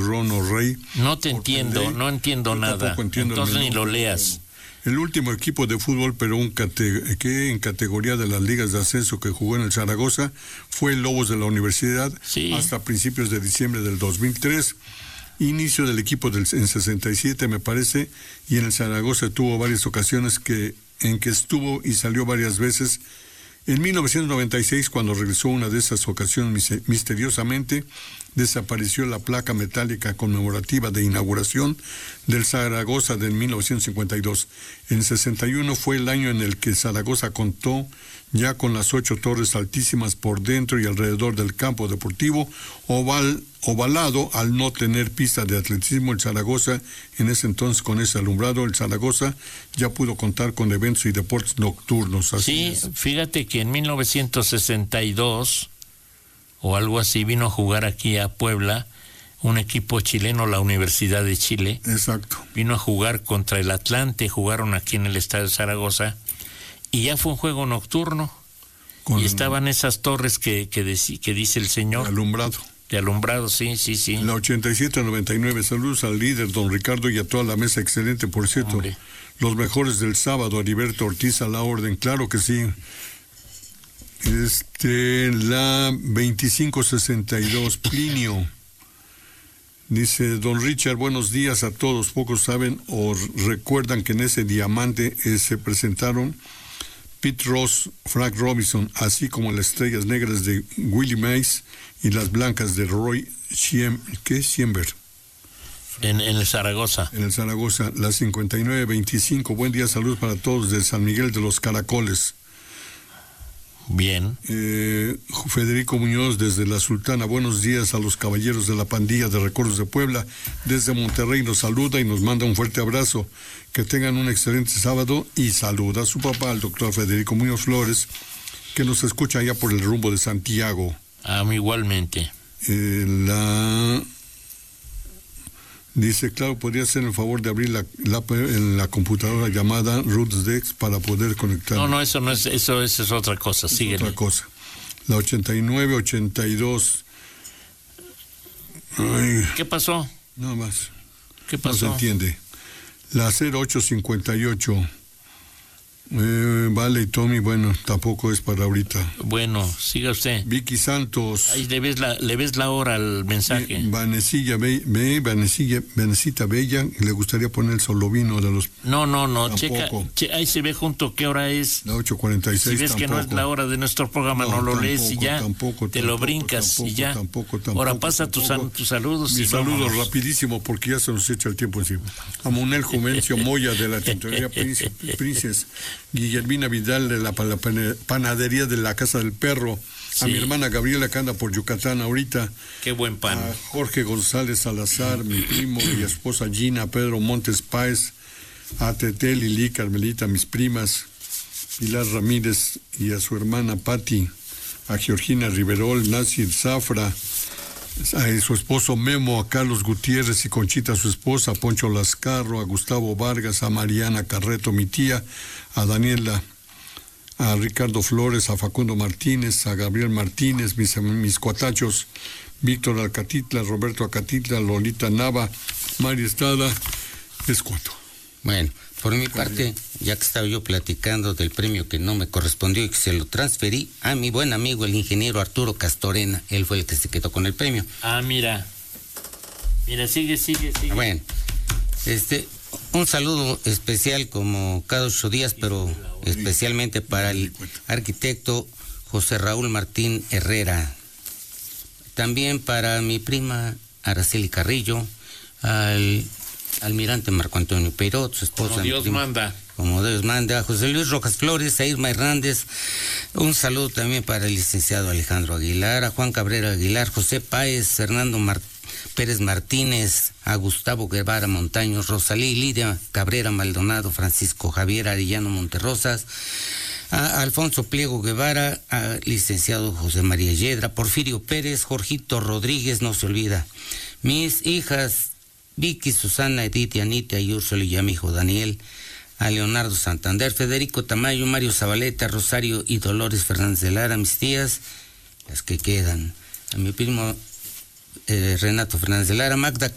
turrón o rey. No te entiendo, no entiendo nada. Entonces ni lo leas. El último equipo de fútbol, pero que en categoría de las ligas de ascenso que jugó en el Zaragoza fue el Lobos de la Universidad, sí, hasta principios de diciembre del 2003. Inicio del equipo en 67, me parece, y en el Zaragoza tuvo varias ocasiones en que estuvo y salió varias veces. En 1996, cuando regresó una de esas ocasiones misteriosamente, desapareció la placa metálica conmemorativa de inauguración del Zaragoza de 1952. En 61 fue el año en el que Zaragoza contó ya con las 8 torres altísimas por dentro y alrededor del campo deportivo ovalado. Al no tener pista de atletismo, el Zaragoza, en ese entonces con ese alumbrado, el Zaragoza ya pudo contar con eventos y deportes nocturnos. Sí, fíjate que en 1962 o algo así vino a jugar aquí a Puebla un equipo chileno, la Universidad de Chile. Exacto. Vino a jugar contra el Atlante, jugaron aquí en el Estadio de Zaragoza y ya fue un juego nocturno y estaban esas torres que dice el señor. De alumbrado, sí. La 87-99, saludos al líder, don Ricardo, y a toda la mesa, excelente, por cierto. Hombre. Los mejores del sábado, Heriberto Ortiz a la orden, claro que sí. La 2562, Plinio. Dice, don Richard, buenos días a todos. Pocos saben o recuerdan que en ese diamante se presentaron Pete Ross, Frank Robinson, así como las estrellas negras de Willie Mays y las blancas de Roy Siember. En el Zaragoza. En el Zaragoza, la 59-25. Buen día, saludos para todos de San Miguel de los Caracoles. Bien. Federico Muñoz desde La Sultana, buenos días a los caballeros de la pandilla de Recuerdos de Puebla. Desde Monterrey nos saluda y nos manda un fuerte abrazo. Que tengan un excelente sábado y saluda a su papá, el doctor Federico Muñoz Flores, que nos escucha allá por el rumbo de Santiago. Igualmente. Dice, claro, podría hacer el favor de abrir la computadora llamada RootsDex para poder conectar. No, eso no es, eso es otra cosa, síguele. Otra cosa. La 89-82. ¿Qué pasó? Nada más. ¿Qué pasó? No se entiende. La 0858. Vale, Tommy, bueno, tampoco es para ahorita. Bueno, siga usted. Vicky Santos. Ahí le ves la hora al mensaje. Vanesita Bella, le gustaría poner el solovino de los... No, checa, ahí se ve junto qué hora es. La 8:46. Si ves tampoco. Que no es la hora de nuestro programa, no lo lees y ya te lo brincas tampoco, y ya. Tampoco. Ahora pasa tus saludos. Mis saludos rapidísimo porque ya se nos echa el tiempo encima. A Monel Juvencio Moya de la Tintorería Princes, Guillermina Vidal de la panadería de la Casa del Perro, a mi hermana Gabriela que anda por Yucatán ahorita. Qué buen pan. A Jorge González Salazar, mi primo y esposa Gina, Pedro Montes Páez, a Tete, Lili, Carmelita, mis primas, Pilar Ramírez y a su hermana Patti, a Georgina Riverol, Nacir Zafra, a su esposo Memo, a Carlos Gutiérrez y Conchita, su esposa, a Poncho Lascarro, a Gustavo Vargas, a Mariana Carreto, mi tía, a Daniela, a Ricardo Flores, a Facundo Martínez, a Gabriel Martínez, mis cuatachos, Víctor Alcatitla, Roberto Acatitla, Lolita Nava, María Estrada, es cuanto. Bueno, por mi parte, ya que estaba yo platicando del premio que no me correspondió y que se lo transferí a mi buen amigo el ingeniero Arturo Castorena, él fue el que se quedó con el premio. Mira, sigue. Bueno, un saludo especial como cada 8 días, pero especialmente para el arquitecto José Raúl Martín Herrera. También para mi prima Araceli Carrillo, al almirante Marco Antonio Peirot, su esposa. Como Dios manda. Como Dios manda, a José Luis Rojas Flores, a Irma Hernández. Un saludo también para el licenciado Alejandro Aguilar, a Juan Cabrera Aguilar, José Páez, Fernando Pérez Martínez, a Gustavo Guevara Montaños, Rosalí Lidia Cabrera Maldonado, Francisco Javier Arellano Monterrosas, a Alfonso Pliego Guevara, a licenciado José María Yedra, Porfirio Pérez, Jorgito Rodríguez, no se olvida, mis hijas Vicky, Susana, Edith, Anita y Úrsula y a mi hijo Daniel, a Leonardo Santander, Federico Tamayo, Mario Zabaleta, Rosario y Dolores Fernández de Lara, mis tías, las que quedan, a mi primo Renato Fernández de Lara, Magda